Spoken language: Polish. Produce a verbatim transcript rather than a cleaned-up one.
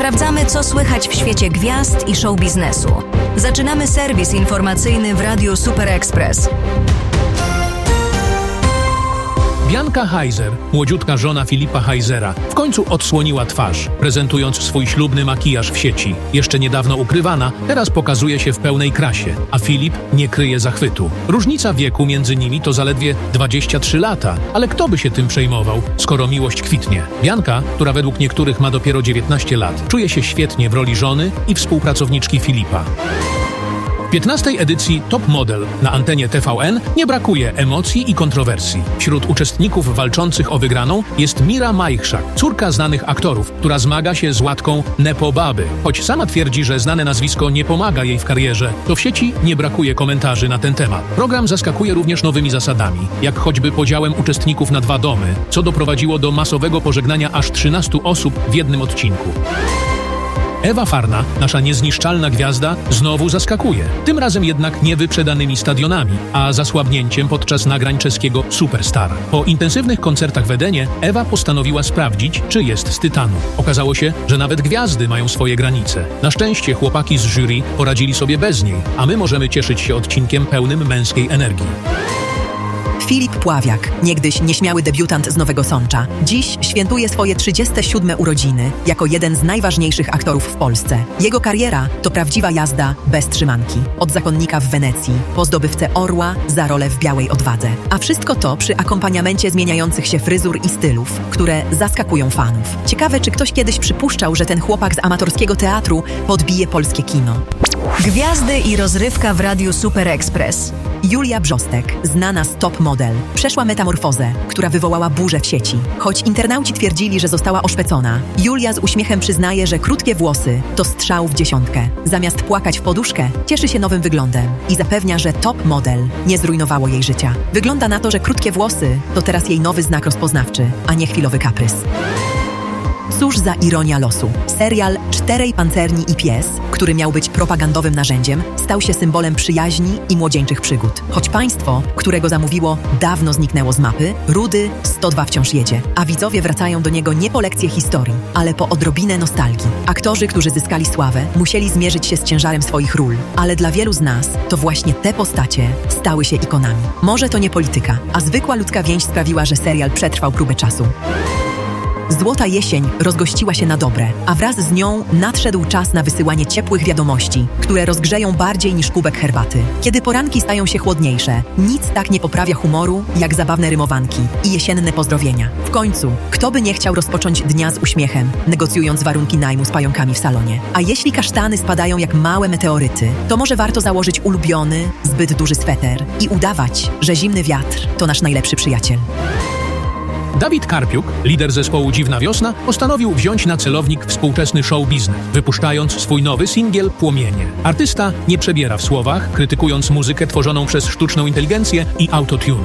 Sprawdzamy, co słychać w świecie gwiazd i show biznesu. Zaczynamy serwis informacyjny w Radiu Super Express. Bianca Heiser, młodziutka żona Filipa Heisera, w końcu odsłoniła twarz, prezentując swój ślubny makijaż w sieci. Jeszcze niedawno ukrywana, teraz pokazuje się w pełnej krasie, a Filip nie kryje zachwytu. Różnica wieku między nimi to zaledwie dwadzieścia trzy lata, ale kto by się tym przejmował, skoro miłość kwitnie? Bianca, która według niektórych ma dopiero dziewiętnaście lat, czuje się świetnie w roli żony i współpracowniczki Filipa. W piętnastej edycji Top Model na antenie T V N nie brakuje emocji i kontrowersji. Wśród uczestników walczących o wygraną jest Mira Majchrzak, córka znanych aktorów, która zmaga się z łatką Nepo Baby. Choć sama twierdzi, że znane nazwisko nie pomaga jej w karierze, to w sieci nie brakuje komentarzy na ten temat. Program zaskakuje również nowymi zasadami, jak choćby podziałem uczestników na dwa domy, co doprowadziło do masowego pożegnania aż trzynastu osób w jednym odcinku. Ewa Farna, nasza niezniszczalna gwiazda, znowu zaskakuje. Tym razem jednak nie wyprzedanymi stadionami, a zasłabnięciem podczas nagrań czeskiego Superstar. Po intensywnych koncertach w Edenie Ewa postanowiła sprawdzić, czy jest z tytanu. Okazało się, że nawet gwiazdy mają swoje granice. Na szczęście chłopaki z jury poradzili sobie bez niej, a my możemy cieszyć się odcinkiem pełnym męskiej energii. Filip Pławiak, niegdyś nieśmiały debiutant z Nowego Sącza, dziś świętuje swoje trzydzieste siódme urodziny jako jeden z najważniejszych aktorów w Polsce. Jego kariera to prawdziwa jazda bez trzymanki. Od zakonnika w Wenecji, po zdobywcę Orła za rolę w Białej Odwadze. A wszystko to przy akompaniamencie zmieniających się fryzur i stylów, które zaskakują fanów. Ciekawe, czy ktoś kiedyś przypuszczał, że ten chłopak z amatorskiego teatru podbije polskie kino. Gwiazdy i rozrywka w Radiu Super Express. Julia Brzostek, znana z Top Model, przeszła metamorfozę, która wywołała burzę w sieci. Choć internauci twierdzili, że została oszpecona, Julia z uśmiechem przyznaje, że krótkie włosy to strzał w dziesiątkę. Zamiast płakać w poduszkę, cieszy się nowym wyglądem i zapewnia, że Top Model nie zrujnowało jej życia. Wygląda na to, że krótkie włosy to teraz jej nowy znak rozpoznawczy, a nie chwilowy kaprys. Cóż za ironia losu. Serial Czterej Pancerni i Pies, który miał być propagandowym narzędziem, stał się symbolem przyjaźni i młodzieńczych przygód. Choć państwo, którego zamówiło, dawno zniknęło z mapy, Rudy sto dwa wciąż jedzie, a widzowie wracają do niego nie po lekcję historii, ale po odrobinę nostalgii. Aktorzy, którzy zyskali sławę, musieli zmierzyć się z ciężarem swoich ról, ale dla wielu z nas to właśnie te postacie stały się ikonami. Może to nie polityka, a zwykła ludzka więź sprawiła, że serial przetrwał próbę czasu. Złota jesień rozgościła się na dobre, a wraz z nią nadszedł czas na wysyłanie ciepłych wiadomości, które rozgrzeją bardziej niż kubek herbaty. Kiedy poranki stają się chłodniejsze, nic tak nie poprawia humoru, jak zabawne rymowanki i jesienne pozdrowienia. W końcu, kto by nie chciał rozpocząć dnia z uśmiechem, negocjując warunki najmu z pająkami w salonie? A jeśli kasztany spadają jak małe meteoryty, to może warto założyć ulubiony, zbyt duży sweter i udawać, że zimny wiatr to nasz najlepszy przyjaciel. Dawid Karpiuk, lider zespołu Dziwna Wiosna, postanowił wziąć na celownik współczesny show biznes, wypuszczając swój nowy singiel Płomienie. Artysta nie przebiera w słowach, krytykując muzykę tworzoną przez sztuczną inteligencję i autotune.